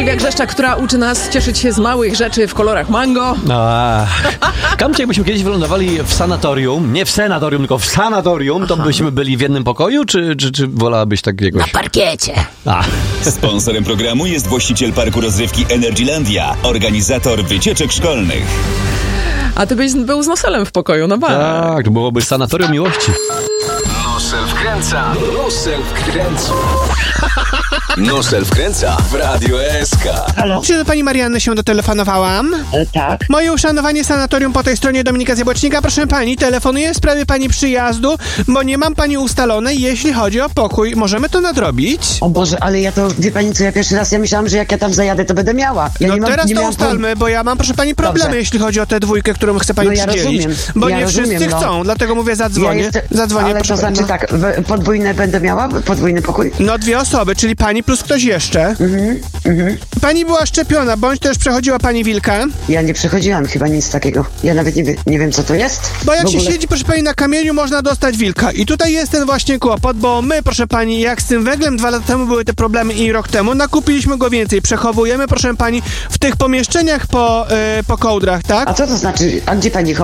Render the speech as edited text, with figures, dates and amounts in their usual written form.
Sylwia Grzeszczak, która uczy nas cieszyć się z małych rzeczy w kolorach mango. Kamcie, jakbyśmy kiedyś wylądowali w sanatorium, nie w senatorium, tylko w sanatorium, to byśmy byli w jednym pokoju, czy wolałabyś tak jakoś... Na parkiecie. Sponsorem programu jest właściciel parku rozrywki Energylandia, organizator wycieczek szkolnych. A ty byś był z Noselem w pokoju, no ba. Tak, to byłoby sanatorium miłości. Nosel wkręca. Nosel wkręca. Nosel wkręca w Radio SK. Halo? Czy do pani Marianny się dotelefonowałam? Tak. Moje uszanowanie sanatorium po tej stronie Dominika z Jabłecznika. Proszę pani, telefonuję w sprawie pani przyjazdu, bo nie mam pani ustalonej, jeśli chodzi o pokój. Możemy to nadrobić? O Boże, ale ja to, wie pani co, ja pierwszy raz, ja myślałam, że jak ja tam zajadę, to będę miała. Ja No nie mam, teraz nie to miałam ustalmy, bo ja mam, proszę pani, problemy, Dobrze. jeśli chodzi o tę dwójkę, którą chce pani No ja przydzielić. rozumiem. Bo Ja nie rozumiem, wszyscy no. chcą, dlatego mówię, zadzwonię. Zadzwonię, ale proszę to znaczy pani, tak, podwójne będę miała? Podwójny pokój? No 2 osoby, czyli pani plus ktoś jeszcze. Pani była szczepiona, bądź też przechodziła pani wilka. Ja nie przechodziłam chyba nic takiego. Ja nawet nie wiem, co to jest. Bo jak w się ogóle. siedzi, proszę pani, na kamieniu, można dostać wilka. I tutaj jest ten właśnie kłopot, bo my, proszę pani, jak z tym węglem 2 lata temu były te problemy i rok temu, nakupiliśmy go więcej. Przechowujemy, proszę pani, w tych pomieszczeniach po kołdrach, tak? A co to znaczy? A gdzie pani chowa?